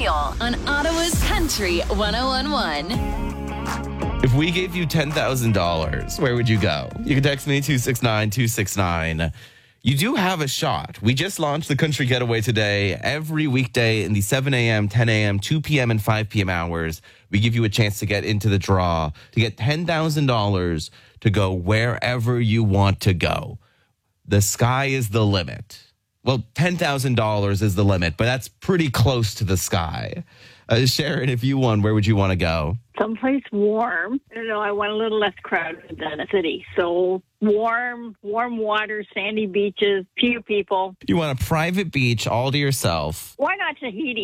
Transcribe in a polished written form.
Neil on Ottawa's Country 101.1. If we gave you $10,000, where would you go? You can text me 269-269. You do have a shot. We just launched the Country Getaway today. Every weekday in the 7 a.m., 10 a.m., 2 p.m., and 5 p.m. hours, we give you a chance to get into the draw to get $10,000 to go wherever you want to go. The sky is the limit. Well, $10,000 is the limit, but that's pretty close to the sky. Sharon, if you won, where would you want to go? Someplace warm. I don't know, I want a little less crowded than a city. So warm water, sandy beaches, few people. You want a private beach all to yourself. Why not Tahiti?